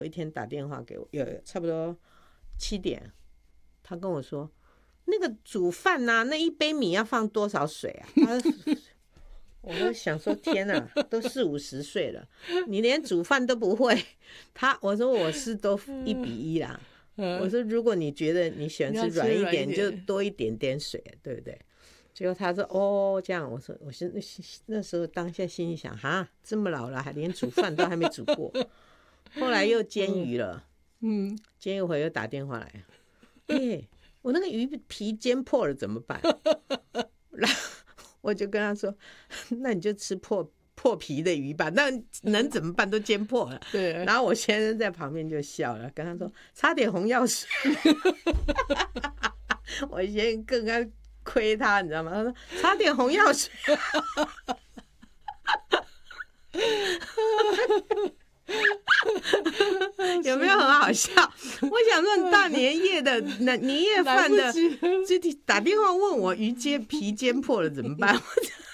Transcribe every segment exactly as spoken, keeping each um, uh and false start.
有一天打电话给我，有差不多七点，他跟我说，那个煮饭啊，那一杯米要放多少水啊？他我就想说，天哪，都四五十岁了，你连煮饭都不会。他我说我是都一比一啦。我说如果你觉得你喜欢吃软一点，就多一点点水，对不对？结果他说哦这样，我说我是那时候当下心里想，哈，这么老了还连煮饭都还没煮过。后来又煎鱼了，嗯，煎一会又打电话来，哎、欸，我那个鱼皮煎破了怎么办？然后我就跟他说，那你就吃破破皮的鱼吧，那能怎么办？都煎破了。对。然后我先生在旁边就笑了，跟他说擦点红药水。我先生更加亏他，你知道吗？他说擦点红药水。有没有很好笑？我想说，大年夜的年夜饭的，就打电话问我鱼煎皮煎破了怎么办？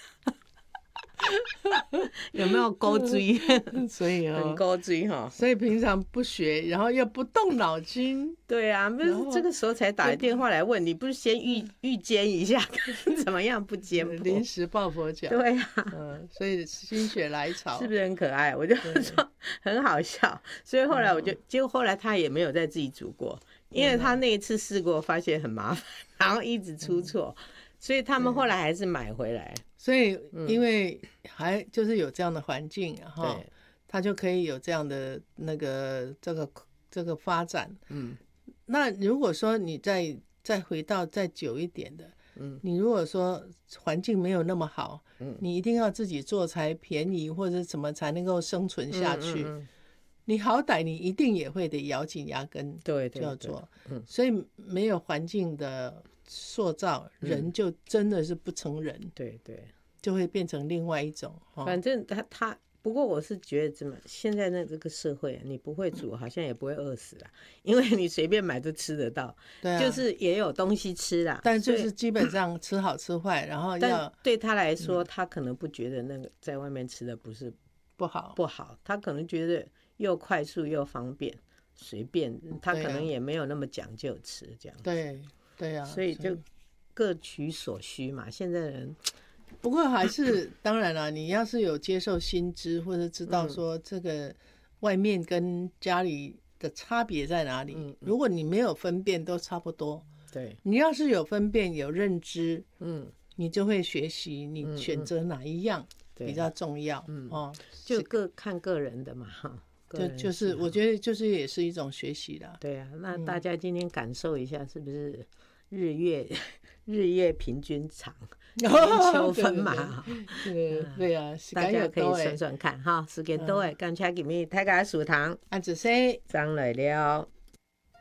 有没有勾追？ 所以、哦、 很勾追哈。 所以平常不学，然后又不动脑筋。 对啊，不是这个时候才打电话来问你，不是先预预煎一下，怎么样不煎破？ 临时抱佛脚。 对啊， 嗯，所以心血来潮， 是不是很可爱？我就说很好笑，所以后来我就，结果后来他也没有再自己煮过，因为他那一次试过，发现很麻烦，然后一直出错，所以他们后来还是买回来。 所以因为还就是有这样的环境哈、嗯，他就可以有这样的那个这个这个发展。嗯，那如果说你再再回到再久一点的，嗯，你如果说环境没有那么好，嗯，你一定要自己做才便宜或者什么才能够生存下去。嗯嗯嗯，你好歹你一定也会得咬紧牙根，对，就要做。嗯，所以没有环境的塑造，人就真的是不成人。嗯、 对对， 就会变成另外一种。 反正他他，不过我是觉得这么，现在的这个社会，你不会煮，好像也不会饿死啦，因为你随便买都吃得到，对、啊，就是也有东西吃啦。 但就是基本上吃好吃坏，然后要对他来说、嗯，他可能不觉得那个在外面吃的不是不好不好，他可能觉得又快速又方便，随便，他可能也没有那么讲究吃这样子。 对对啊， 所以就各取所需嘛。现在人。 不过还是当然了，你要是有接受新知，或者知道说这个外面跟家里的差别在哪里、嗯嗯、如果你没有分辨都差不多，对，你要是有分辨有认知，嗯，你就会学习你选择哪一样比较重要。嗯，哦， 就各看个人的嘛， 就就是我觉得就是也是一种学习啦。 对啊，那大家今天感受一下是不是日月日月平均长，秋分嘛， 对对啊， 大家可以算算看哈，时间多诶，感谢今日大家收聽， 安子生張來了。